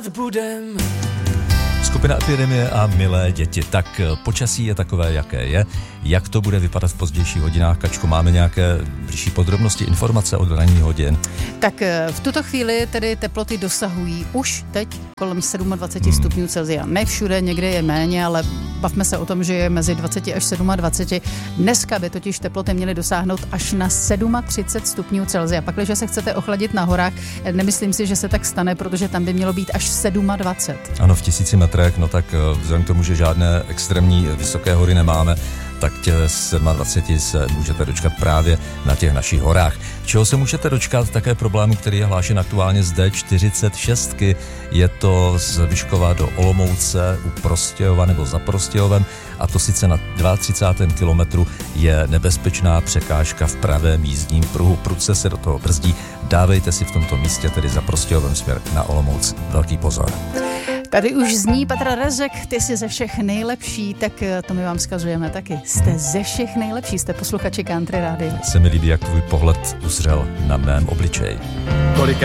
Budem. Skupina Epidemie a Milé děti. Tak počasí je takové, jaké je. Jak to bude vypadat v pozdějších hodinách? Kačko, máme nějaké bližší podrobnosti, informace od ranních hodin? Tak v tuto chvíli tedy teploty dosahují už teď kolem 27 stupňů Celsia. Ne všude, někde je méně, ale bavme se o tom, že je mezi 20 až 27. Dneska by totiž teploty měly dosáhnout až na 37 stupňů Celsia. Pakliže se chcete ochladit na horách, nemyslím si, že se tak stane, protože tam by mělo být až 27. Ano, v 1000 metrech, no tak vzhledem k tomu, že žádné extrémní vysoké hory nemáme, tak 27 se můžete dočkat právě na těch našich horách. Čeho se můžete dočkat? Také problému, který je hlášen aktuálně z D46. Je to z Vyškova do Olomouce u Prostějova nebo za Prostějovem, a to sice na 32. kilometru je nebezpečná překážka v pravém jízdním pruhu. Prudce se do toho brzdí. Dávejte si v tomto místě, tedy za Prostějovem směr na Olomouc, velký pozor. Tady už zní Petr Rezek, ty jsi ze všech nejlepší, tak to my vám vzkazujeme taky. Jste ze všech nejlepší, jste posluchači Country Rádia. Se mi líbí, jak tvůj pohled uzřel na mém obličeji.